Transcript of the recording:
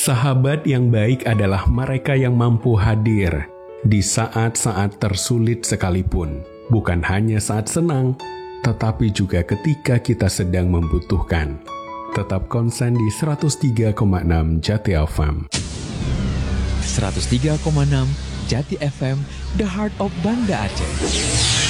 Sahabat yang baik adalah mereka yang mampu hadir di saat-saat tersulit sekalipun, bukan hanya saat senang, tetapi juga ketika kita sedang membutuhkan. Tetap konsen di 103,6 Jati FM. 103,6 Jati FM, The Heart of Banda Aceh.